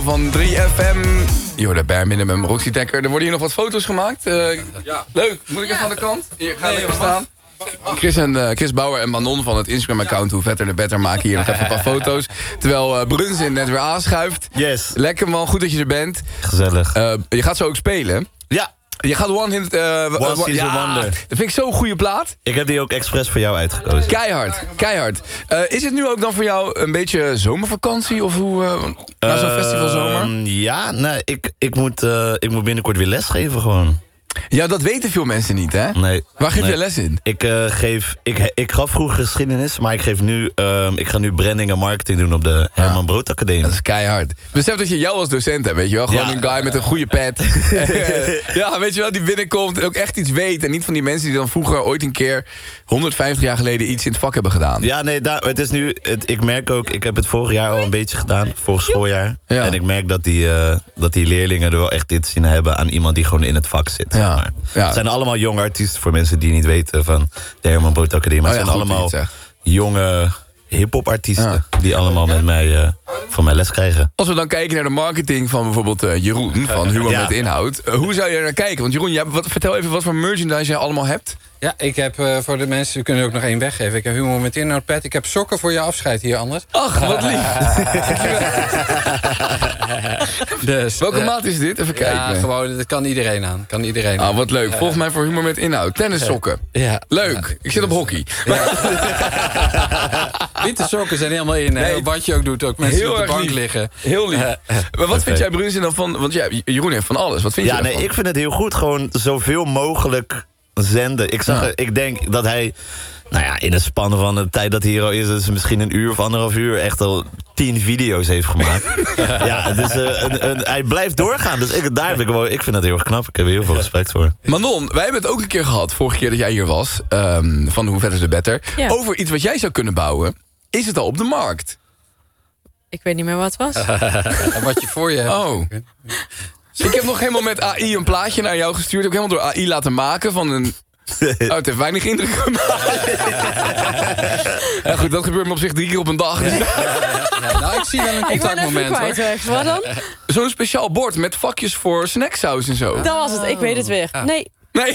Van 3FM. Jorda Bare Minimum, Roxy Dekker. Er worden hier nog wat foto's gemaakt. Ja. Leuk. Moet ik even aan de kant? Hier, ga even staan. Chris Bauer en Manon van het Instagram-account Hoe Vetter de Better maken hier nog even een paar foto's. Terwijl Brunzin net weer aanschuift. Yes. Lekker man, goed dat je er bent. Gezellig. Je gaat zo ook spelen. Ja. Je gaat One Hit... One Season Wonder. Dat vind ik zo'n goede plaat. Ik heb die ook expres voor jou uitgekozen. Keihard. Is het nu ook dan voor jou een beetje zomervakantie? Of hoe... na zo'n festivalzomer? Ja, nee, ik moet binnenkort weer lesgeven gewoon. Ja, dat weten veel mensen niet, hè? Nee. Waar geef je les in? Ik gaf vroeger geschiedenis, maar ik ga nu branding en marketing doen op de Herman Brood Academie. Dat is keihard. Besef dat je jou als docent hebt, weet je wel? Gewoon een guy met een goede pet. Ja, weet je wel, die binnenkomt en ook echt iets weet. En niet van die mensen die dan vroeger ooit een keer 150 jaar geleden iets in het vak hebben gedaan. Ja, nee, het is nu... ik merk ook, ik heb het vorig jaar al een beetje gedaan, vorig schooljaar. Ja. En ik merk dat die leerlingen er wel echt dit zien hebben aan iemand die gewoon in het vak zit. Ja. Ja. Het zijn allemaal jonge artiesten voor mensen die niet weten van de Herman Brood Academie. Maar het zijn allemaal jonge hip-hop artiesten die allemaal met mij van mij les krijgen. Als we dan kijken naar de marketing van bijvoorbeeld Jeroen van Humor met Inhoud. Hoe zou je er naar kijken? Want Jeroen, vertel even wat voor merchandise jij allemaal hebt. Ja, ik heb voor de mensen, we kunnen er ook nog één weggeven. Ik heb Humor met Inhoud pet. Ik heb sokken voor je afscheid hier anders. Ach, wat lief. Dus, welke maat is dit? Even kijken. Ja, gewoon, dat kan iedereen aan. Wat leuk. Volg mij voor Humor met Inhoud. Tennissokken. Ja. Leuk. Ik zit op hockey. Ja. Witte sokken zijn helemaal in. Nee, wat je ook doet, ook mensen die op de bank liggen. Heel lief. Maar wat vind jij, Brunzin, dan van... Want Jeroen heeft van alles. Wat vind je ervan? Ik vind het heel goed. Gewoon zoveel mogelijk zenden. Ik denk dat hij... Nou ja, in de span van de tijd dat hij hier al is... dus misschien een uur of 1,5 uur... echt al 10 video's heeft gemaakt. Ja, dus hij blijft doorgaan. Dus ik vind dat heel erg knap. Ik heb er heel veel respect voor. Manon, wij hebben het ook een keer gehad... vorige keer dat jij hier was... van Hoe Vetter de Better... Ja. Over iets wat jij zou kunnen bouwen. Is het al op de markt? Ik weet niet meer wat het was. Wat je voor je hebt. Oh. Ik heb nog helemaal met AI een plaatje naar jou gestuurd. Ik heb helemaal door AI laten maken van een... Oh, het heeft weinig indruk gemaakt. Ja, goed, dat gebeurt me op zich 3 keer op een dag. Dus... Nou, ik zie wel een contactmoment, hoor. Wat dan? Zo'n speciaal bord met vakjes voor snacksaus en zo. Dat was het, ik weet het weer. Nee.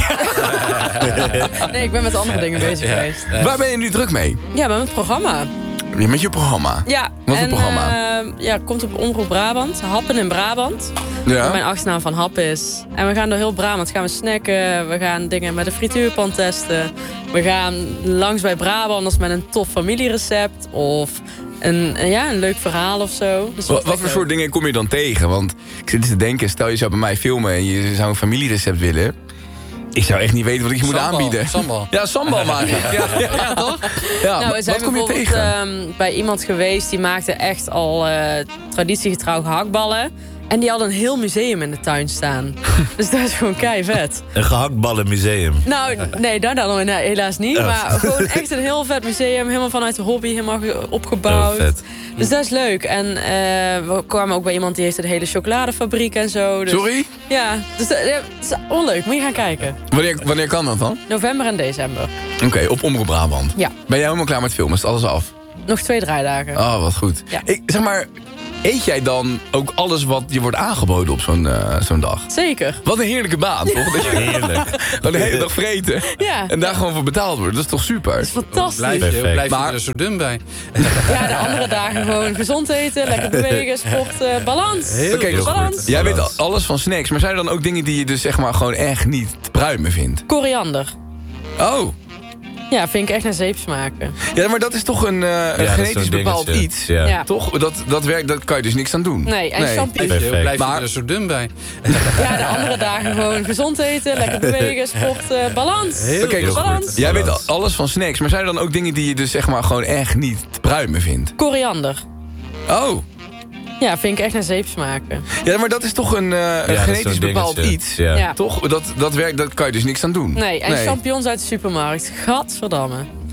Nee, ik ben met andere dingen bezig geweest. Waar ben je nu druk mee? Ja, met mijn programma. Ja, met je programma? Ja. Wat voor programma? Komt op Omroep Brabant. Happen in Brabant. Ja. Mijn achternaam van Hap is. En we gaan door heel Brabant gaan we snacken. We gaan dingen met de frituurpan testen. We gaan langs bij Brabanders met een tof familierecept. Of een leuk verhaal of zo. Dus wat voor soort dingen kom je dan tegen? Want ik zit te denken, stel je zou bij mij filmen... en je zou een familierecept willen... Ik zou echt niet weten wat ik je moet aanbieden. Sambal. Ja, sambal maken. Ja, toch? Ja, nou, we zijn wat kom je tegen? Bij iemand geweest die maakte echt al traditiegetrouw gehaktballen. En die had een heel museum in de tuin staan. Dus dat is gewoon keivet. Een gehaktballenmuseum? Nou, nee, dat dan helaas niet. Maar gewoon echt een heel vet museum. Helemaal vanuit de hobby, helemaal opgebouwd. Vet. Dus dat is leuk. En we kwamen ook bij iemand die heeft een hele chocoladefabriek en zo. Dus, sorry? Ja, dus dat is onleuk. Moet je gaan kijken. Wanneer kan dat dan? November en december. Oké, op Omroep Brabant. Ja. Ben jij helemaal klaar met filmen? Is het alles af? Nog 2 draaidagen. Oh, wat goed. Ja. Zeg maar... Eet jij dan ook alles wat je wordt aangeboden op zo'n dag? Zeker. Wat een heerlijke baan, toch? Dat je heerlijk. Gewoon de hele dag vreten. Ja. En daar gewoon voor betaald wordt. Dat is toch super? Dat is fantastisch. Blijf je er zo dun bij. Ja, de andere dagen gewoon gezond eten, lekker bewegen, sporten, balans. Oké, balans. Jij weet alles van snacks. Maar zijn er dan ook dingen die je dus zeg maar gewoon echt niet te pruimen vindt? Koriander. Oh. Ja, vind ik echt naar zeep smaken. Ja, maar dat is toch een genetisch bepaald iets. Ja. Toch? Dat werkt, daar kan je dus niks aan doen. Nee, en champignons. Blijf je er zo dun bij. Ja, de andere dagen gewoon gezond eten, lekker bewegen, sporten, balans. Oké, balans. Jij weet alles van snacks. Maar zijn er dan ook dingen die je dus zeg maar gewoon echt niet te pruimen vindt? Koriander. Oh. Ja, vind ik echt naar zeep smaken. Ja, maar dat is toch een genetisch bepaald iets. Ja. Toch? Dat werkt, daar kan je dus niks aan doen. Nee, en champignons uit de supermarkt. Gadverdamme.